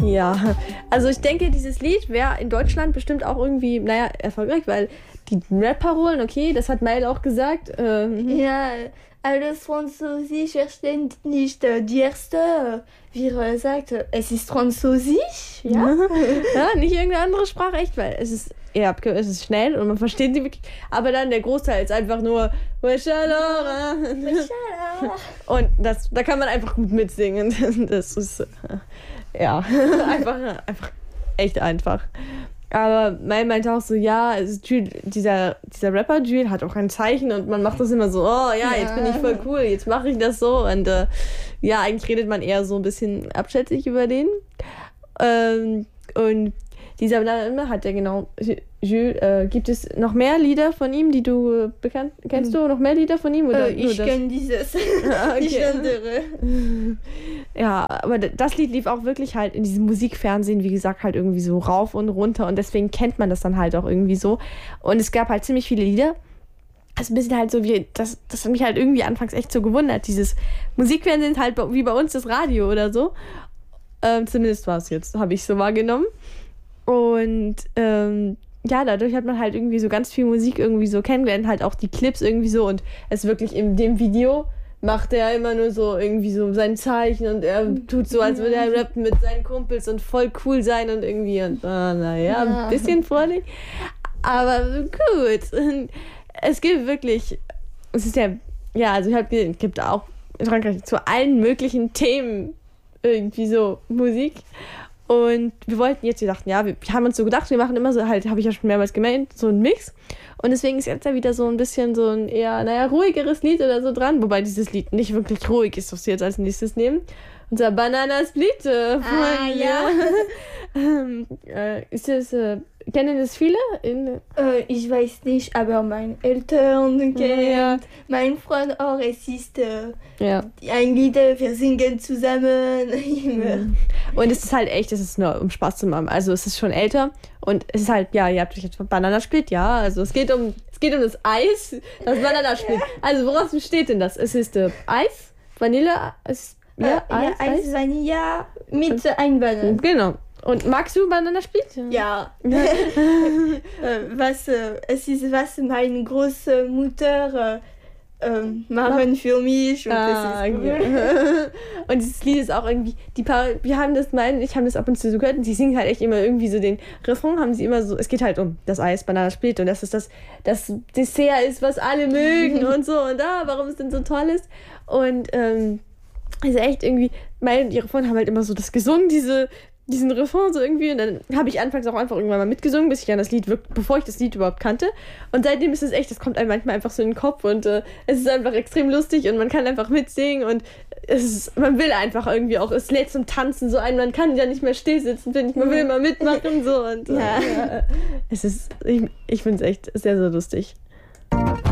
Ja, also ich denke, dieses Lied wäre in Deutschland bestimmt auch irgendwie, erfolgreich, weil die Rap-Parolen, okay, das hat Mail auch gesagt. Ja, alles Französisch versteht nicht. Die erste, wie er sagt, es ist Französisch, ja? Ja, nicht irgendeine andere Sprache, echt, weil es ist es ist schnell und man versteht sie wirklich, aber dann der Großteil ist einfach nur Weshalora. Und da kann man einfach gut mitsingen. Das ist, einfach echt einfach. Aber Mai meinte auch so, ja, dieser Rapper Jules hat auch ein Zeichen und man macht das immer so, jetzt bin ich voll cool, jetzt mache ich das so. Und eigentlich redet man eher so ein bisschen abschätzig über den. Und dieser Name hat genau, Jules, gibt es noch mehr Lieder von ihm, die du kennst du noch mehr Lieder von ihm? Oder ich kenne dieses, nicht andere. Ja, aber das Lied lief auch wirklich halt in diesem Musikfernsehen, wie gesagt, halt irgendwie so rauf und runter und deswegen kennt man das dann halt auch irgendwie so. Und es gab halt ziemlich viele Lieder. Das ist ein bisschen halt so wie, das hat mich halt irgendwie anfangs echt so gewundert. Dieses Musikfernsehen ist halt wie bei uns das Radio oder so. Zumindest war es jetzt, habe ich so wahrgenommen. Und dadurch hat man halt irgendwie so ganz viel Musik irgendwie so kennengelernt, halt auch die Clips irgendwie so und es wirklich in dem Video macht er immer nur so irgendwie so sein Zeichen und er tut so, als würde er rappen mit seinen Kumpels und voll cool sein und irgendwie und ein bisschen freudig, aber gut. Und es gibt wirklich, es ist also ich habe gesehen, es gibt auch in Frankreich zu allen möglichen Themen irgendwie so Musik. Und wir dachten, wir haben uns so gedacht, wir machen immer so halt, habe ich ja schon mehrmals gemeint, so einen Mix. Und deswegen ist jetzt da wieder so ein bisschen so ein eher, ruhigeres Lied oder so dran. Wobei dieses Lied nicht wirklich ruhig ist, was wir jetzt als nächstes nehmen. Unser Banana Split. Ist das, kennen das viele? Ich weiß nicht, aber meine Eltern kennen, mein Freund auch, es ist ein Lied, wir singen zusammen. Und es ist halt echt, es ist nur um Spaß zu machen. Also es ist schon älter und es ist halt, ihr habt euch jetzt von Banana Split, also es geht um das Eis, das Banana Split. Also woraus besteht denn das? Es ist Eis, Vanille, Eis, Vanille mit Einbannen. Genau. Und magst du Banana Split? Ja. Es ist, was meine Großmutter machen für mich. Und das ist cool. Und dieses Lied ist auch irgendwie, ich habe das ab und zu so gehört und die singen halt echt immer irgendwie so den Refrain, haben sie immer so, es geht halt um das Eis, Banana Split und dass es das Dessert ist, was alle mögen und so und warum es denn so toll ist. Und also echt irgendwie, ihre Freunde haben halt immer so das gesungen, diesen Refrain so irgendwie und dann habe ich anfangs auch einfach irgendwann mal mitgesungen, bevor ich das Lied überhaupt kannte und seitdem ist es echt, das kommt einem manchmal einfach so in den Kopf und es ist einfach extrem lustig und man kann einfach mitsingen und man will einfach irgendwie auch, es lädt zum Tanzen so ein, man kann ja nicht mehr still sitzen, finde ich, man will immer mitmachen so und es ist, ich finde es echt sehr, sehr lustig.